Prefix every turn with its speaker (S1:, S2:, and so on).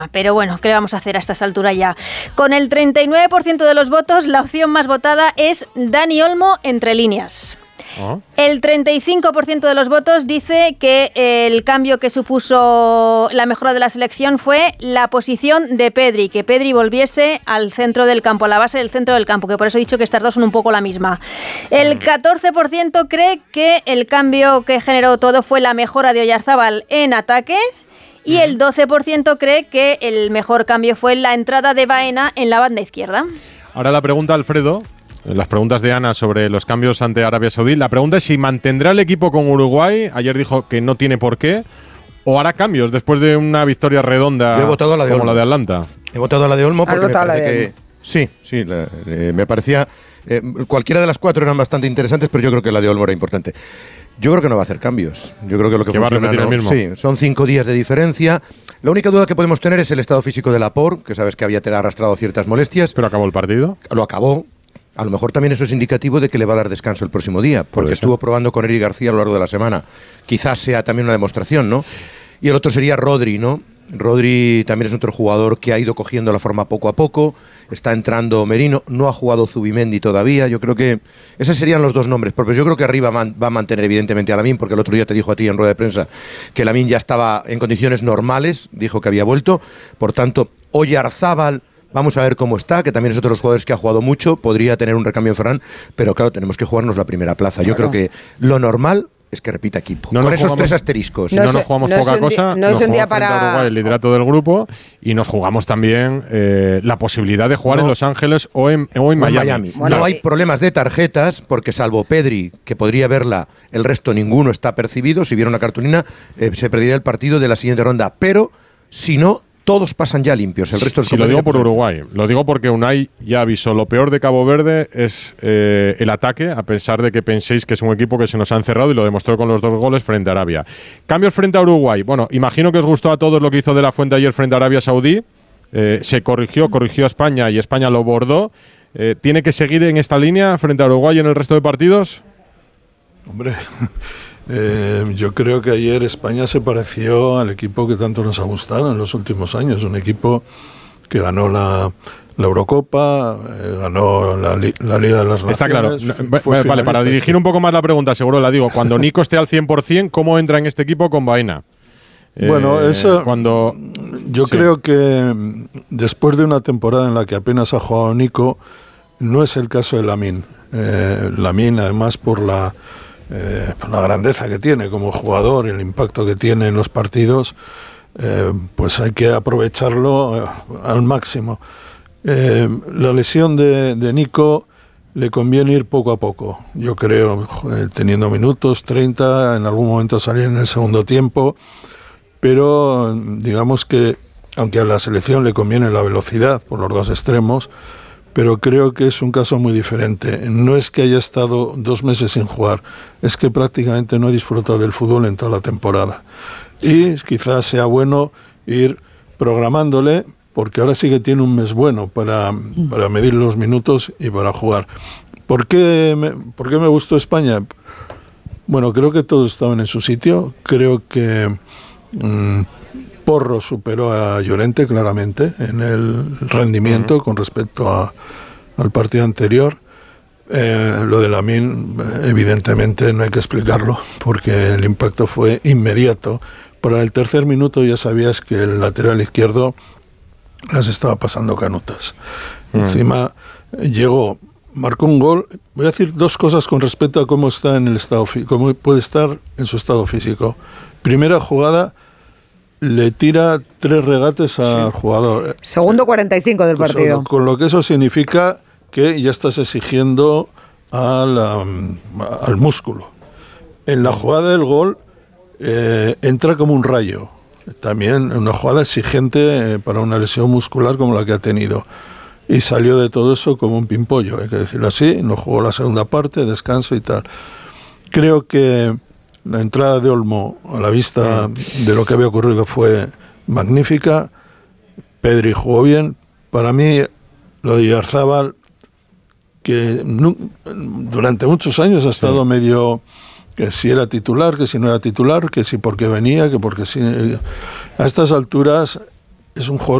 S1: Pero bueno, ¿qué le vamos a hacer a estas alturas ya? Con el 39% de los votos, la opción más votada es Dani Olmo entre líneas. El 35% de los votos dice que el cambio que supuso la mejora de la selección fue la posición de Pedri, que Pedri volviese al centro del campo, a la base del centro del campo, que por eso he dicho que estas dos son un poco la misma. El 14% cree que el cambio que generó todo fue la mejora de Oyarzábal en ataque. Y el 12% cree que el mejor cambio fue la entrada de Baena en la banda izquierda.
S2: Ahora la pregunta, Alfredo, las preguntas de Ana sobre los cambios ante Arabia Saudí. La pregunta es si mantendrá el equipo con Uruguay. Ayer dijo que no tiene por qué. ¿O hará cambios después de una victoria redonda como la de Atlanta?
S3: He votado a la de Olmo porque me parece que... Sí, me parecía... cualquiera de las cuatro eran bastante interesantes, pero yo creo que la de Olmo era importante. Yo creo que no va a hacer cambios. Yo creo que lo que
S2: va a repetir el mismo.
S3: Sí, son 5 días de diferencia. La única duda que podemos tener es el estado físico de Laporte, que sabes que había arrastrado ciertas molestias.
S2: ¿Pero acabó el partido?
S3: Lo acabó. A lo mejor también eso es indicativo de que le va a dar descanso el próximo día, porque estuvo probando con Eric García a lo largo de la semana. Quizás sea también una demostración, ¿no? Y el otro sería Rodri, ¿no? Rodri también es otro jugador que ha ido cogiendo la forma poco a poco. Está entrando Merino, no ha jugado Zubimendi todavía. Yo creo que esos serían los dos nombres, porque yo creo que arriba va a mantener evidentemente a Lamine, porque el otro día te dijo a ti en rueda de prensa que Lamine ya estaba en condiciones normales, dijo que había vuelto. Por tanto, Oyarzábal, vamos a ver cómo está, que también es otro de los jugadores que ha jugado mucho, podría tener un recambio en Ferran, pero claro, tenemos que jugarnos la primera plaza. Yo creo que lo normal es que repita equipo. Con esos 3 asteriscos.
S2: No nos jugamos poca cosa.
S4: No es un día para
S2: Uruguay, el liderato del grupo, y nos jugamos también la posibilidad de jugar en Los Ángeles o en Miami.
S3: Bueno, no hay problemas de tarjetas, porque salvo Pedri, que podría verla, el resto ninguno está percibido. Si viera una cartulina, se perdería el partido de la siguiente ronda. Pero, si no, todos pasan ya limpios. El resto
S2: sí, lo digo por Uruguay. Lo digo porque Unai ya avisó. Lo peor de Cabo Verde es el ataque, a pesar de que penséis que es un equipo que se nos ha encerrado, y lo demostró con los 2 goles frente a Arabia. Cambios frente a Uruguay. Bueno, imagino que os gustó a todos lo que hizo De la Fuente ayer frente a Arabia Saudí. Se corrigió a España y España lo bordó. ¿Tiene que seguir en esta línea frente a Uruguay en el resto de partidos?
S5: Hombre... yo creo que ayer España se pareció al equipo que tanto nos ha gustado en los últimos años, un equipo que ganó la Eurocopa, ganó la Liga de las Naciones.
S2: Está claro. Vale, para dirigir un poco más la pregunta, seguro la digo. Cuando Nico esté al 100%, ¿cómo entra en este equipo con Baena?
S5: Bueno, eso yo creo que después de una temporada en la que apenas ha jugado Nico, no es el caso de Lamine. Lamine, además, por la grandeza que tiene como jugador, el impacto que tiene en los partidos, pues hay que aprovecharlo al máximo. La lesión de Nico le conviene ir poco a poco, yo creo, teniendo minutos, 30, en algún momento salir en el segundo tiempo, pero digamos que, aunque a la selección le conviene la velocidad por los 2 extremos, pero creo que es un caso muy diferente. No es que haya estado 2 meses sin jugar, es que prácticamente no he disfrutado del fútbol en toda la temporada. Y quizás sea bueno ir programándole, porque ahora sí que tiene un mes bueno para medir los minutos y para jugar. ¿Por qué me gustó España? Bueno, creo que todos estaban en su sitio. Creo que Porro superó a Llorente claramente en el rendimiento con respecto al partido anterior. Lo de Lamine, evidentemente no hay que explicarlo, porque el impacto fue inmediato. Para el 3er minuto ya sabías que el lateral izquierdo las estaba pasando canutas. Encima llegó, marcó un gol. Voy a decir 2 cosas con respecto a cómo está en el estado, cómo puede estar en su estado físico. Primera jugada, le tira 3 regates al jugador.
S4: Segundo 45 del partido.
S5: Con lo que eso significa que ya estás exigiendo al músculo. En la jugada del gol entra como un rayo. También una jugada exigente para una lesión muscular como la que ha tenido. Y salió de todo eso como un pimpollo, hay que decirlo así. No jugó la segunda parte, descanso y tal. Creo que la entrada de Olmo, a la vista de lo que había ocurrido, fue magnífica. Pedri jugó bien. Para mí, lo de Oyarzábal, que durante muchos años ha estado medio, que si era titular, que si no era titular, que si porque venía, que porque si... A estas alturas es un jugador